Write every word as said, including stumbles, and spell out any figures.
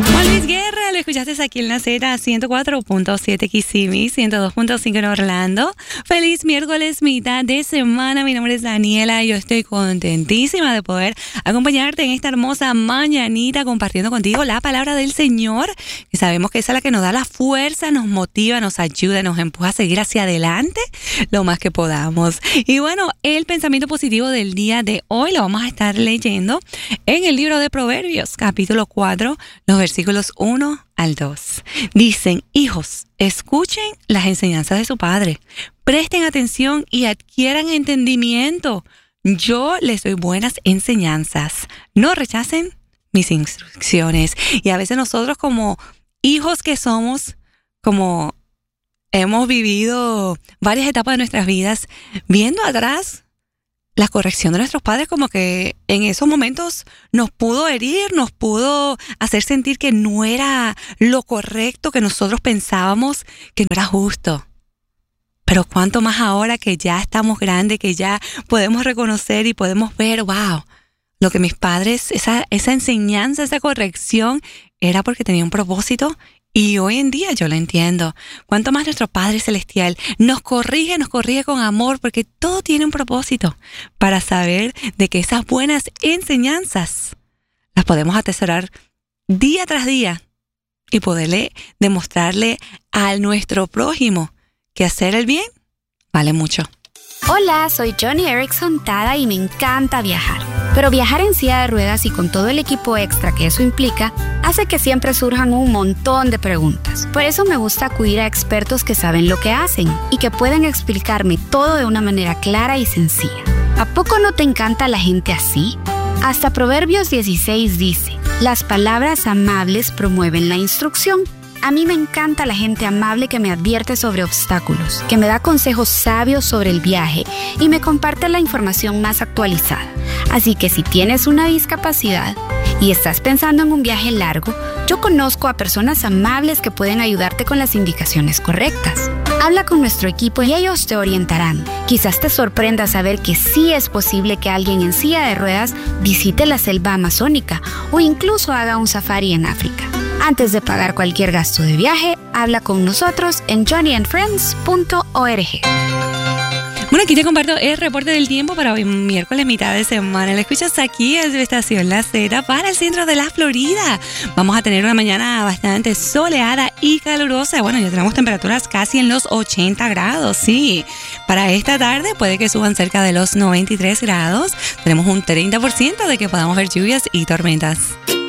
Juan Luis Guerra, lo escuchaste aquí en la Z ciento cuatro punto siete Kissimmee, ciento dos punto cinco en Orlando. Feliz miércoles, mitad de semana. Mi nombre es Daniela y yo estoy contentísima de poder acompañarte en esta hermosa mañanita compartiendo contigo la palabra del Señor, que sabemos que esa es la que nos da la fuerza, nos motiva, nos ayuda, nos empuja a seguir hacia adelante lo más que podamos. Y bueno, el pensamiento positivo del día de hoy lo vamos a estar leyendo en el libro de Proverbios, capítulo cuatro, los versículos uno al dos. Dicen: hijos, escuchen las enseñanzas de su padre, presten atención y adquieran entendimiento. Yo les doy buenas enseñanzas, no rechacen mis instrucciones. Y a veces nosotros, como hijos que somos, como hemos vivido varias etapas de nuestras vidas, viendo atrás la corrección de nuestros padres, como que en esos momentos nos pudo herir, nos pudo hacer sentir que no era lo correcto, que nosotros pensábamos que no era justo. Pero cuánto más ahora que ya estamos grandes, que ya podemos reconocer y podemos ver, wow, lo que mis padres, esa, esa enseñanza, esa corrección, era porque tenía un propósito. Y hoy en día yo lo entiendo. Cuanto más nuestro Padre Celestial nos corrige, nos corrige con amor, porque todo tiene un propósito, para saber de que esas buenas enseñanzas las podemos atesorar día tras día y poderle demostrarle a nuestro prójimo que hacer el bien vale mucho. Hola, soy Johnny Erickson Tada y me encanta viajar. Pero viajar en silla de ruedas y con todo el equipo extra que eso implica, hace que siempre surjan un montón de preguntas. Por eso me gusta acudir a expertos que saben lo que hacen y que pueden explicarme todo de una manera clara y sencilla. ¿A poco no te encanta la gente así? Hasta Proverbios dieciséis dice: las palabras amables promueven la instrucción. A mí me encanta la gente amable que me advierte sobre obstáculos, que me da consejos sabios sobre el viaje y me comparte la información más actualizada. Así que si tienes una discapacidad y estás pensando en un viaje largo, yo conozco a personas amables que pueden ayudarte con las indicaciones correctas. Habla con nuestro equipo y ellos te orientarán. Quizás te sorprenda saber que sí es posible que alguien en silla de ruedas visite la selva amazónica o incluso haga un safari en África. Antes de pagar cualquier gasto de viaje, habla con nosotros en johnny and friends punto org. Bueno, aquí te comparto el reporte del tiempo para hoy, miércoles, mitad de semana. Lo escuchas aquí en Estación La Z para el centro de la Florida. Vamos a tener una mañana bastante soleada y calurosa. Bueno, ya tenemos temperaturas casi en los ochenta grados, sí. Para esta tarde puede que suban cerca de los noventa y tres grados. Tenemos un treinta por ciento de que podamos ver lluvias y tormentas.